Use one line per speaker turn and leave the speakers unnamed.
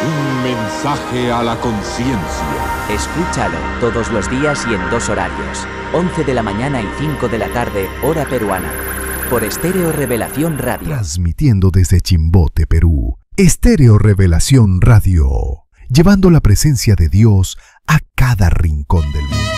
Un mensaje a la conciencia.
Escúchalo todos los días y en 2 horarios, 11 de la mañana y 5 de la tarde, hora peruana, por Estéreo Revelación Radio.
Transmitiendo desde Chimbote, Perú, Estéreo Revelación Radio, llevando la presencia de Dios a cada rincón del mundo.